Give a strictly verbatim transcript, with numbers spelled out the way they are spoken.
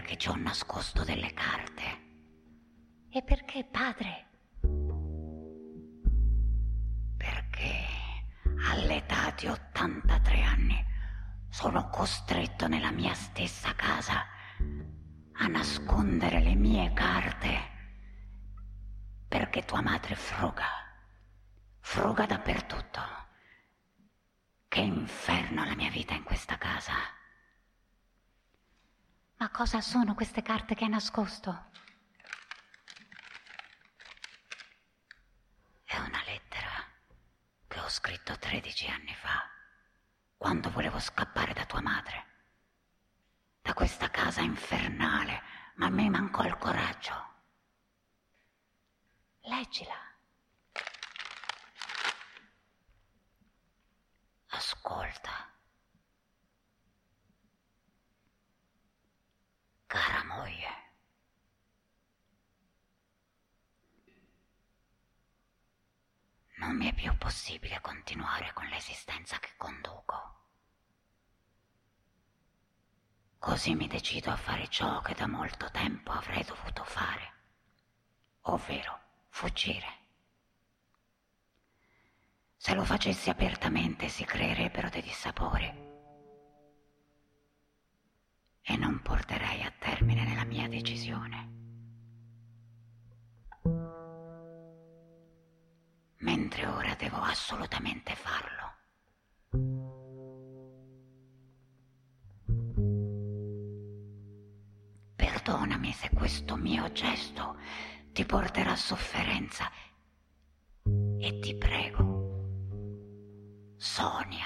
perché ci ho nascosto delle carte. E perché, padre? Perché all'età di ottantatré anni sono costretto nella mia stessa casa a nascondere le mie carte, perché tua madre fruga, fruga dappertutto. Che inferno la mia vita in questa casa. Ma cosa sono queste carte che ha nascosto? È una lettera che ho scritto tredici anni fa, quando volevo scappare da tua madre, da questa casa infernale, ma mi mancò il coraggio. Leggila. Ascolta. Cara moglie, non mi è più possibile continuare con l'esistenza che conduco. Così mi decido a fare ciò che da molto tempo avrei dovuto fare, ovvero fuggire. Se lo facessi apertamente si creerebbero dei dissapori e non porterei a termine nella mia decisione. Mentre ora devo assolutamente farlo. Perdonami se questo mio gesto ti porterà sofferenza e ti prego, Sonia,